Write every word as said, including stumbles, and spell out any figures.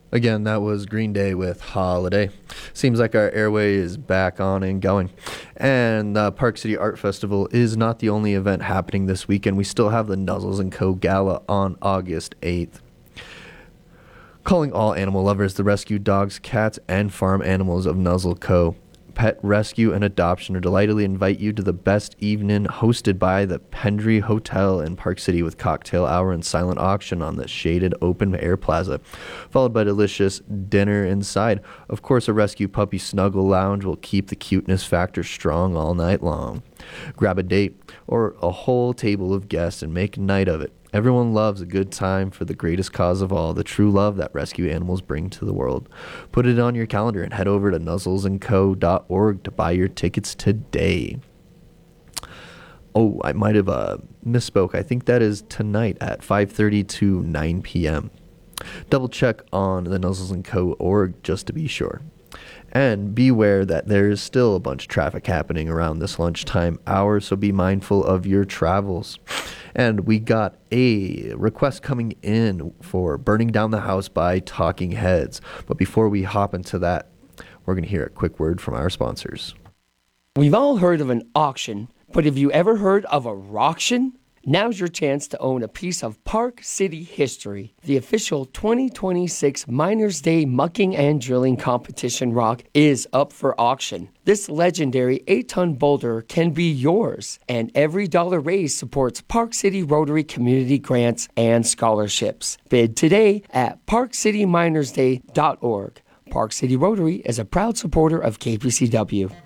Again, that was Green Day with Holiday. Seems like our airway is back on and going. And the Park City Art Festival is not the only event happening this weekend. We still have the Nuzzles and Co. Gala on August eighth. Calling all animal lovers, the rescued dogs, cats, and farm animals of Nuzzle Co. Pet Rescue and Adoption are delightedly invite you to the best evening hosted by the Pendry Hotel in Park City with cocktail hour and silent auction on the shaded open air plaza, followed by delicious dinner inside. Of course, a rescue puppy snuggle lounge will keep the cuteness factor strong all night long. Grab a date or a whole table of guests and make a night of it. Everyone loves a good time for the greatest cause of all, the true love that rescue animals bring to the world. Put it on your calendar and head over to nuzzles and co dot org to buy your tickets today. Oh, I might have uh, misspoke. I think that is tonight at five thirty to nine p.m. Double check on the nuzzles and co dot org just to be sure. And beware that there is still a bunch of traffic happening around this lunchtime hour, so be mindful of your travels. And we got a request coming in for Burning Down the House by Talking Heads. But before we hop into that, we're going to hear a quick word from our sponsors. We've all heard of an auction, but have you ever heard of a rocktion? Now's your chance to own a piece of Park City history. The official twenty twenty-six Miners Day Mucking and Drilling Competition rock is up for auction. This legendary eight-ton boulder can be yours, and every dollar raised supports Park City Rotary community grants and scholarships. Bid today at park city miners day dot org. Park City Rotary is a proud supporter of K P C W.